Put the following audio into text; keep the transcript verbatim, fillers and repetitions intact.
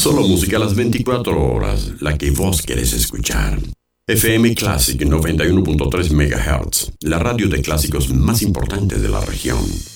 Solo música a las veinticuatro horas, la que vos querés escuchar. F M Classic noventa y uno punto tres megahertz, la radio de clásicos más importante de la región.